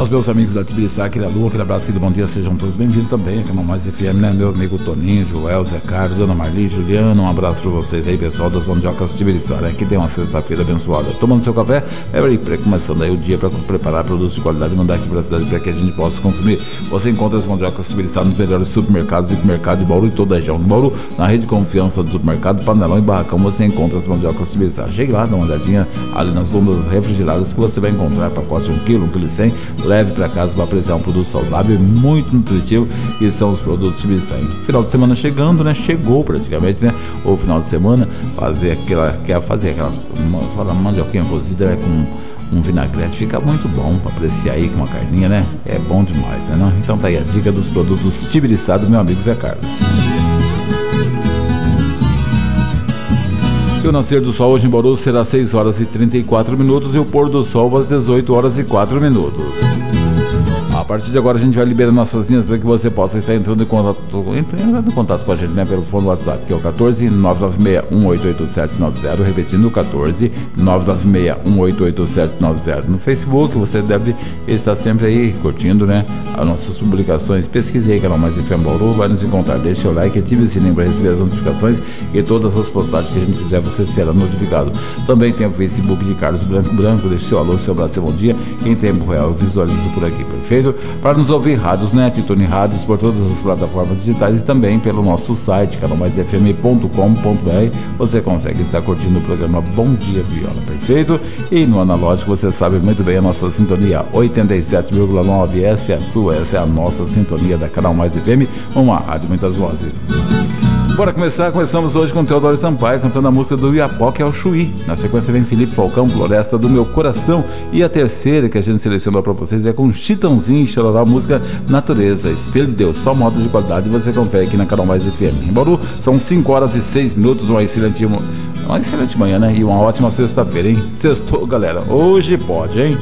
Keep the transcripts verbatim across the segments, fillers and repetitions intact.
Aos meus amigos da Tibiriçá, aquele alô, aquele abraço, aquele bom dia, sejam todos bem-vindos também aqui no Mais F M, né? Meu amigo Toninho, Joel, Zé Carlos, Ana Marli, Juliano, um abraço pra vocês aí, pessoal das Mandiocas Tibiriçá, né? Que tem uma sexta-feira abençoada. Tomando seu café, é aí, começando aí o dia para preparar produtos de qualidade e mandar aqui pra cidade para que a gente possa consumir. Você encontra as Mandiocas Tibiriçá nos melhores supermercados e mercado de Bauru e toda a região de Bauru, na rede de confiança do supermercado, Panelão e Barracão, você encontra as Mandiocas Tibiriçá. Chegue lá, dá uma olhadinha ali nas bombas refrigeradas que você vai encontrar pacote de um quilo, um quilo e cem, leve para casa para apreciar um produto saudável e muito nutritivo, que são os produtos Tibiriçá. Final de semana chegando, né? Chegou praticamente, né? O final de semana, fazer aquela, quer fazer aquela, fala mandioquinha cozida, né? Com um vinagrete, fica muito bom para apreciar aí com uma carninha, né? É bom demais, né? Não? Então tá aí a dica dos produtos Tibiriçá do meu amigo Zé Carlos. E o nascer do sol hoje em Bauru será seis horas e trinta e quatro minutos e o pôr do sol às dezoito horas e quatro minutos. A partir de agora a gente vai liberar nossas linhas para que você possa estar entrando em contato, entrando em contato com a gente, né, pelo fone do WhatsApp, que é o quatorze, nove nove seis, um oito oito sete nove zero, repetindo, quatorze, nove nove seis, um oito oito sete nove zero. No Facebook você deve estar sempre aí curtindo, né, as nossas publicações. Pesquise aí, canal Mais F M Bauru, vai nos encontrar, deixe o like, ative o sininho para receber as notificações e todas as postagens que a gente fizer você será notificado. Também tem o Facebook de Carlos Branco Branco, deixe seu alô, seu abraço, seu bom dia, em tempo real eu visualizo por aqui, perfeito? Para nos ouvir, Rádios Net, Tune Rádios, por todas as plataformas digitais e também pelo nosso site, canal mais f m ponto com ponto b r, você consegue estar curtindo o programa Bom Dia Viola, perfeito? E no analógico você sabe muito bem a nossa sintonia oitenta e sete vírgula nove, essa é a sua, essa é a nossa sintonia da Canal Mais F M, uma rádio muitas vozes. Bora começar, começamos hoje com Teodoro Sampaio cantando a música do Iapoque ao Chuí. Na sequência vem Felipe Falcão, Floresta do Meu Coração. E a terceira que a gente selecionou para vocês é com Chitãozinho, Chororó, a música Natureza, Espelho de Deus, só modo de qualidade você confere aqui na Canal Mais F M. Em Bauru são cinco horas e seis minutos, uma excelente, uma excelente manhã, né? E uma ótima sexta-feira, hein? Sextou, galera, hoje pode, hein?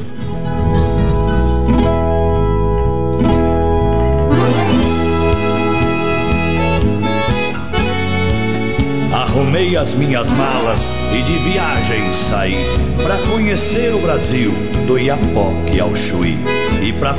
Arrumei as minhas malas e de viagem saí pra conhecer o Brasil, do Iapoque ao Chuí. E pra